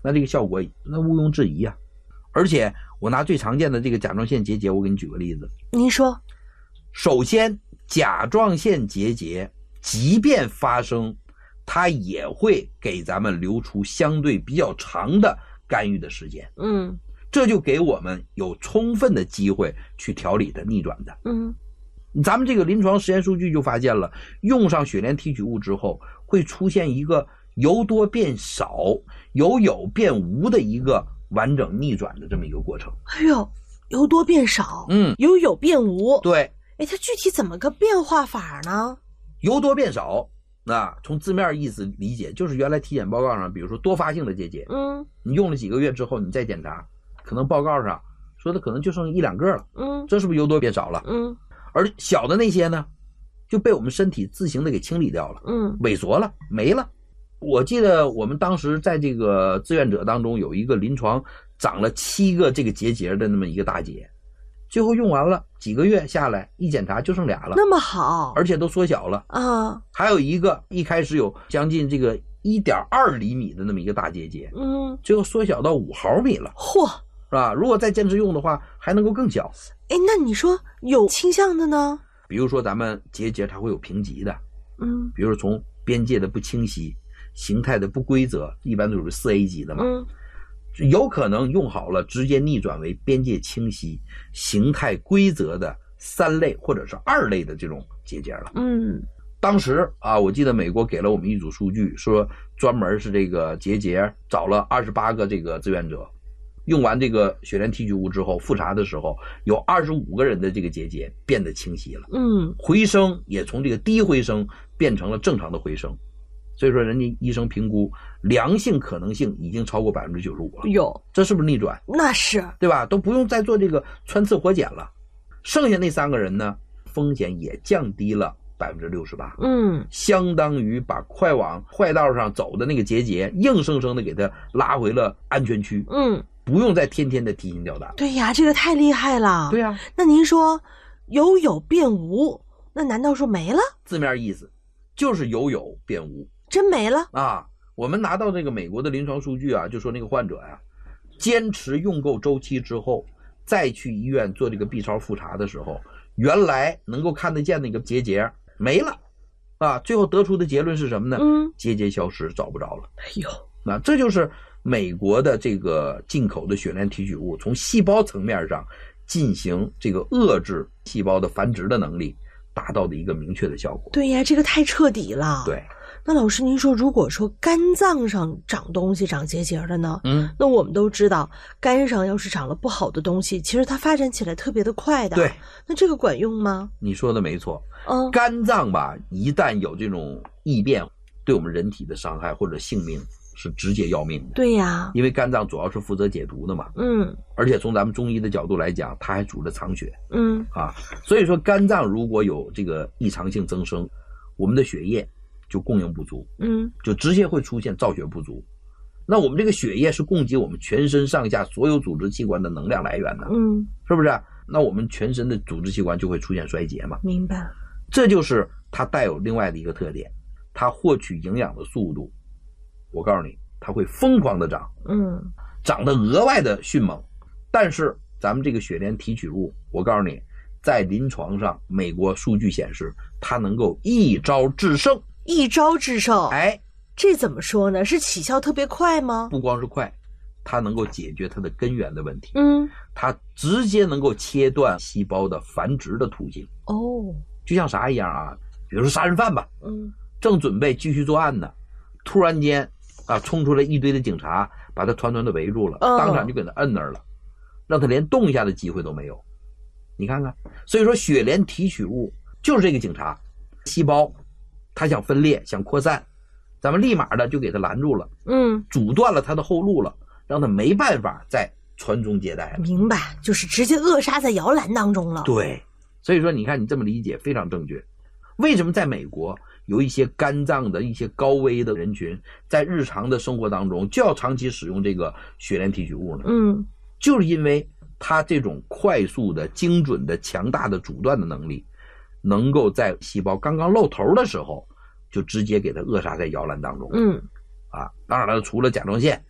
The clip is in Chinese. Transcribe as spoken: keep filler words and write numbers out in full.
那这个效果那毋庸置疑啊。而且我拿最常见的这个甲状腺结节，我给你举个例子。 您说。 首先，甲状腺结节即便发生，它也会给咱们留出相对比较长的干预的时间。 嗯， 这就给我们有充分的机会去调理它、逆转的。 嗯， 咱们这个临床实验数据就发现了，用上血联提取物之后，会出现一个由多变少、由有变无的一个完整逆转的这么一个过程。 哎呦，由多变少， 嗯， 由有变无。 对。 哎，它具体怎么个变化法呢？ 由多变少，那从字面意思理解，就是原来体检报告上，比如说多发性的结节， 嗯， 你用了几个月之后，你再检查，可能报告上说的可能就剩一两个了， 嗯， 这是不是由多变少了？ 嗯， 而小的那些呢，就被我们身体自行的给清理掉了， 嗯， 萎缩了，没了。我记得我们当时在这个志愿者当中有一个临床长了七个这个结节的那么一个大姐，最后用完了几个月下来，一检查就剩俩了， 那么好， 而且都缩小了啊。 还有一个一开始有将近这个 一点二厘米的那么一个大结节， 嗯， 最后缩小到五毫米了， 嚯， 是吧？如果再坚持用的话，还能够更小。 哎，那你说有倾向的呢？ 比如说咱们结节它会有评级的， 嗯， 比如说从边界的不清晰、形态的不规则，一般都是 四 A 级的嘛。 嗯， 有可能用好了直接逆转为边界清晰、形态规则的三类或者是二类的这种结节了。 嗯， 当时啊，我记得美国给了我们一组数据，说专门是这个结节找了二十八个这个志愿者，用完这个血联提取物之后复查的时候，有二十五个人的这个结节变得清晰了， 嗯， 回声也从这个低回声变成了正常的回声。所以说人家医生评估良性可能性已经超过 百分之九十五 了。 有， 这是不是逆转？ 那是， 对吧？都不用再做这个穿刺活检了。剩下那三个人呢，风险也降低了 百分之六十八。 嗯， 相当于把快往坏道上走的那个结节硬生生的给它拉回了安全区。 嗯， 不用再天天的提心吊胆。 对呀，这个太厉害了。 对呀， 那您说由有变无，那难道说没了？ 字面意思就是由有变无。 真没了啊！我们拿到这个美国的临床数据啊，就说那个患者呀，坚持用够周期之后，再去医院做这个 B 超复查的时候，原来能够看得见那个结节没了，啊，最后得出的结论是什么呢？ 嗯， 结节消失，找不着了。 哎呦， 那这就是美国的这个进口的血联提取物，从细胞层面上进行这个遏制细胞的繁殖的能力，达到的一个明确的效果。 对呀，这个太彻底了。 对。 那老师您说，如果说肝脏上长东西长结节的呢？ 嗯， 那我们都知道肝上要是长了不好的东西，其实它发展起来特别的快的。 对， 那这个管用吗？ 你说的没错。 嗯， 肝脏吧一旦有这种异变，对我们人体的伤害或者性命是直接要命的。 对呀， 因为肝脏主要是负责解毒的嘛。 嗯， 而且从咱们中医的角度来讲，它还主着藏血。 嗯， 啊，所以说肝脏如果有这个异常性增生，我们的血液就供应不足， 嗯， 就直接会出现造血不足。那我们这个血液是供给我们全身上下所有组织器官的能量来源的， 嗯， 是不是？那我们全身的组织器官就会出现衰竭嘛。 明白。 这就是它带有另外的一个特点，它获取营养的速度，我告诉你，它会疯狂的长， 嗯， 长得额外的迅猛。但是咱们这个血联提取物，我告诉你，在临床上，美国数据显示，它能够一招制胜。 一招制胜， 哎， 这怎么说呢？是起效特别快吗？ 不光是快，它能够解决它的根源的问题。 嗯， 它直接能够切断细胞的繁殖的途径。 哦， 就像啥一样啊？比如说杀人犯吧， 嗯， 正准备继续作案呢，突然间啊，冲出来一堆的警察，把他团团的围住了， 哦、 当场就给他摁那儿了，让他连动一下的机会都没有。你看看，所以说血联提取物就是这个警察，细胞他想分裂想扩散，咱们立马的就给他拦住了， 嗯， 阻断了他的后路了，让他没办法再传宗接代了。 明白，就是直接扼杀在摇篮当中了。 对，所以说你看你这么理解非常正确。为什么在美国有一些肝脏的一些高危的人群，在日常的生活当中就要长期使用这个血联提取物呢？ 嗯， 就是因为它这种快速的、精准的、强大的阻断的能力，能够在细胞刚刚露头的时候，就直接给它扼杀在摇篮当中。 嗯， 啊，当然了，除了甲状腺，